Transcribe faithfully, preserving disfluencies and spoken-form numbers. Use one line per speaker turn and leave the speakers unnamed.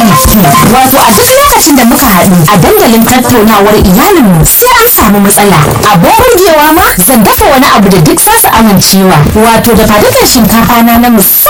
Wato a duk lokacin da muka haɗu a dandalin tattaunawar iyalinmu sai an samu matsala. Abin burgewa ma zan dafa wani abu da duk za su amincewa. Wato da fadukan shinkafa na na musamman